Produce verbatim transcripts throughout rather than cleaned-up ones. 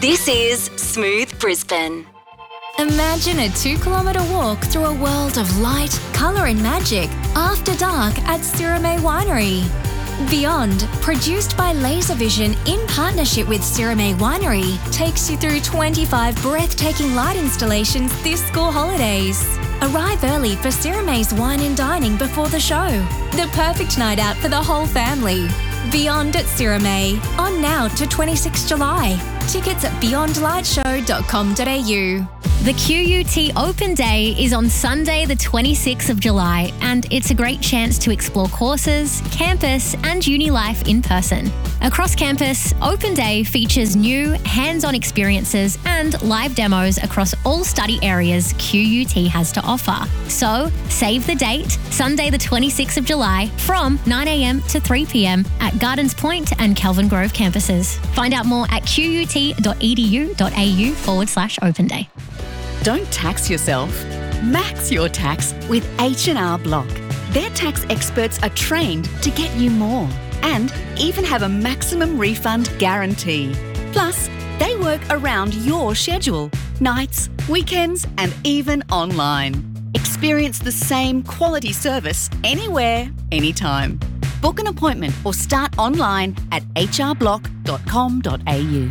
This is Smooth Brisbane. Imagine a two kilometre walk through a world of light, colour and magic after dark at Sirame Winery. Beyond, produced by Laservision in partnership with Sirame Winery, takes you through twenty-five breathtaking light installations this school holidays. Arrive early for Sirame's wine and dining before the show. The perfect night out for the whole family. Beyond at Sirame, on now to twenty-sixth July. Tickets at beyond light show dot com dot a u. The Q U T Open Day is on Sunday the twenty-sixth of July, and it's a great chance to explore courses, campus and uni life in person. Across campus, Open Day features new hands-on experiences and live demos across all study areas Q U T has to offer. So, save the date, Sunday the twenty-sixth of July from nine a m to three p m at Gardens Point and Kelvin Grove campuses. Find out more at q u t dot e d u dot a u forward slash open day. Don't tax yourself. Max your tax with H and R Block. Their tax experts are trained to get you more and even have a maximum refund guarantee. Plus, they work around your schedule, nights, weekends and even online. Experience the same quality service anywhere, anytime. Book an appointment or start online at h r block dot com dot a u.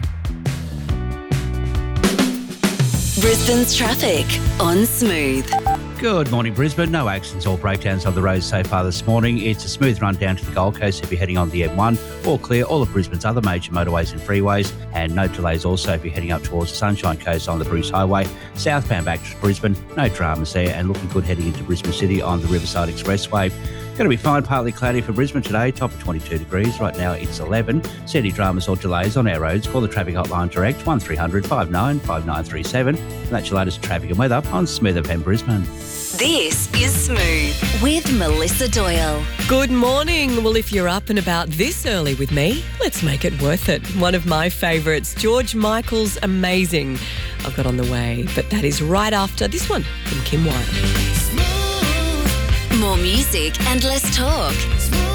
Brisbane's traffic on Smooth. Good morning, Brisbane. No accidents or breakdowns on the roads so far this morning. It's a smooth run down to the Gold Coast if you're heading on the M one. All clear all of Brisbane's other major motorways and freeways. And no delays also if you're heading up towards the Sunshine Coast on the Bruce Highway. Southbound back to Brisbane, no dramas there. And looking good heading into Brisbane City on the Riverside Expressway. Going to be fine, partly cloudy for Brisbane today, top of twenty-two degrees. Right now it's eleven. See any dramas or delays on our roads, call the traffic hotline direct, one three hundred five nine five nine three seven. And that's your latest traffic and weather on Smooth F M Brisbane. This is Smooth with Melissa Doyle. Good morning. Well, if you're up and about this early with me, let's make it worth it. One of my favourites, George Michael's Amazing, I've got on the way. But that is right after this one from Kim Wilde. More music and less talk.